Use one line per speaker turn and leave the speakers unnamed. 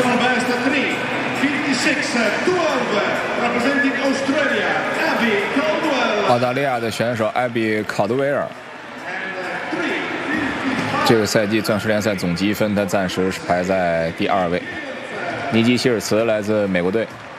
Personal best 3:56.12 representing Australia, Abby Caldwell.
澳大利亚的选手艾比·考德维尔，这个赛季钻石联赛总积分他暂时是排在第2位。尼基希尔茨来自美国队。